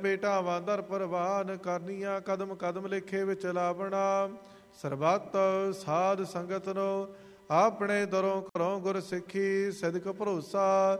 ਬੇਟਾਵਾਂ ਦਰ ਪ੍ਰਵਾਨ ਕਰਨੀਆਂ, ਕਦਮ ਕਦਮ ਲੇਖੇ ਵਿੱਚ ਲਾਵਣਾ। ਸਰਬੱਤ ਸਾਧ ਸੰਗਤ ਨੂੰ ਆਪਣੇ ਦਰੋਂ ਘਰੋਂ ਗੁਰ ਸਿੱਖੀ, ਸਿਦਕ ਭਰੋਸਾ